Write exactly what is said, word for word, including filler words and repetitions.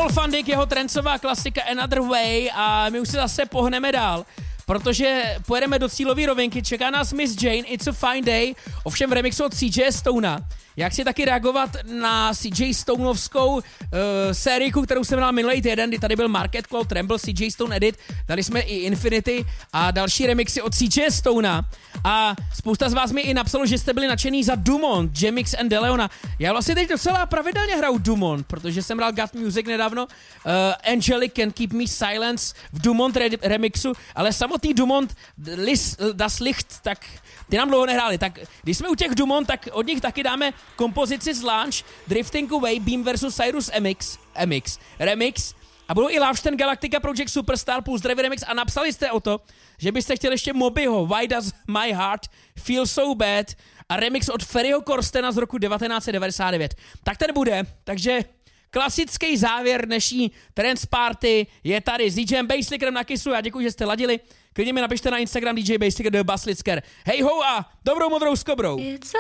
Paul van Dyk, jeho trencová klasika Another Way a my už se zase pohneme dál, protože pojedeme do cílové rovinky, čeká nás Miss Jane, It's a Fine Day, ovšem v remixu od C J Stonea. Jak si taky reagovat na C J Stoneovskou uh, sériku, kterou jsem dal minulý týden, kdy tady byl Market Cloud Tremble, C J Stone Edit, dali jsme i Infinity a další remixy od C J Stonea. A spousta z vás mi i napsalo, že jste byli nadšený za Dumont, Jamix and DeLeona. Já vlastně teď docela pravidelně hraju Dumont, protože jsem hrál Got Music nedávno, uh, Angelic Can Keep Me Silence v Dumont re- remixu, ale samotný Dumont Lis, Das Licht, tak ty nám dlouho nehráli. Tak když jsme u těch Dumont, tak od nich taky dáme kompozici z Launch, Drifting Away, Beam versus. Cyrus M X, M X remix a budou i Lavšten Galactica Project Superstar plus Drivey remix a napsali jste o to, že byste chtěli ještě Mobyho Why Does My Heart Feel So Bad a remix od Ferryho Korstena z roku devatenáct set devadesát devět. Tak ten bude, takže klasický závěr dnešní Trance Party je tady s DJem Basslickerem na Kissu. Já děkuji, že jste ladili. Klidně mi napište na Instagram D J Basslicker, The Basslicker. Hej ho a dobrou modrou skobrou.